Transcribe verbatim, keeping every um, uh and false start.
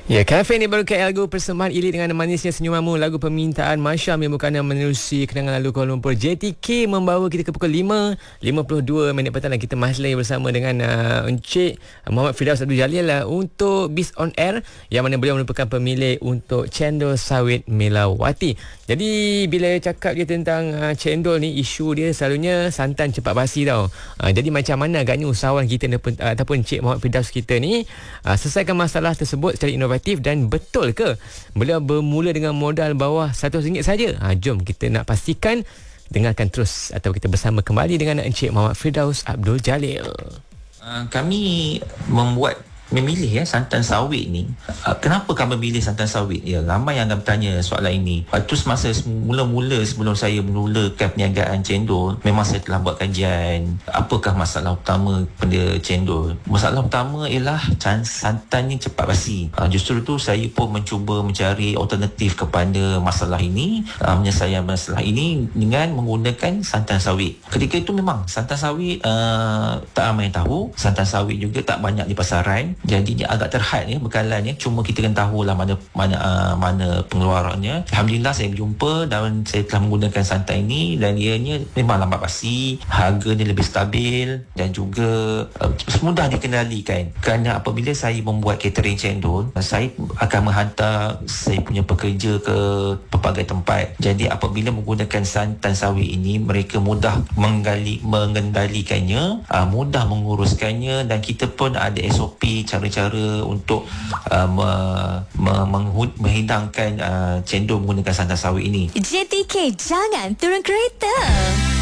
Ya, kafe ni baru K L Go persembahan Elite dengan manisnya senyumanmu, lagu permintaan Masya yang bukan menerusi kenangan lalu Kuala Lumpur. J T K membawa kita ke pukul lima lima puluh dua minit petang dan kita masih lagi bersama dengan uh, Encik Muhammad Firdaus Abdul Jalil lah untuk Biz On Air, yang mana beliau merupakan pemilik untuk cendol sawit Melawati. Jadi bila cakap dia tentang uh, cendol ni, isu dia selalunya santan cepat basi tau. Uh, jadi macam mana agaknya usahawan kita ataupun, uh, ataupun Encik Muhammad Firdaus kita ni uh, selesaikan masalah tersebut secara inovatif, dan betul ke beliau bermula dengan modal bawah seratus ringgit saja? Ha, jom kita nak pastikan. Dengarkan terus atau kita bersama kembali dengan Encik Muhammad Firdaus Abdul Jalil. Uh, kami membuat memilih ya santan sawit ni. Uh, kenapa kami memilih santan sawit? Ya, ramai yang akan bertanya soalan ini. Waktu semasa mula-mula sebelum saya memulakan perniagaan cendol, memang saya telah buat kajian apakah masalah utama pada cendol. Masalah utama ialah santannya cepat basi. Uh, justru tu saya pun mencuba mencari alternatif kepada masalah ini, uh, menyelesaikan masalah ini dengan menggunakan santan sawit. Ketika itu memang santan sawit uh, tak ramai yang tahu. Santan sawit juga tak banyak di pasaran. Jadi dia agak terhad ya bekalannya. Cuma kita kena tahulah mana mana uh, mana pengeluarannya. Alhamdulillah saya berjumpa dan saya telah menggunakan santan ini, dan ianya memang lambat basi, harganya lebih stabil dan juga uh, mudah dikendalikan. Kerana apabila saya membuat catering cendol, saya akan menghantar saya punya pekerja ke pelbagai tempat. Jadi apabila menggunakan santan sawit ini, mereka mudah menggali, mengendalikannya, uh, mudah menguruskannya, dan kita pun ada S O P cara-cara untuk uh, me, me, menghud, menghidangkan uh, cendol menggunakan santan sawit ini. J T K, jangan turun kereta.